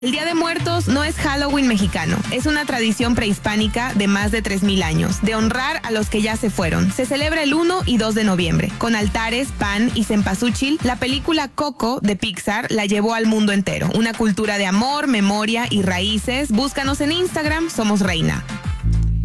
El Día de Muertos no es Halloween mexicano, es una tradición prehispánica de más de 3000 años, de honrar a los que ya se fueron. Se celebra el 1 y 2 de noviembre. Con altares, pan y cempasúchil, la película Coco de Pixar la llevó al mundo entero. Una cultura de amor, memoria y raíces. Búscanos en Instagram, somos Reina.